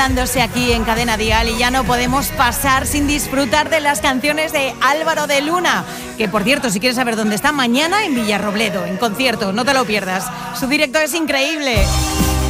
Dándose aquí en Cadena Dial y ya no podemos pasar sin disfrutar de las canciones de Álvaro de Luna, que por cierto, si quieres saber dónde está, mañana en Villarrobledo, en concierto, no te lo pierdas. Su directo es increíble.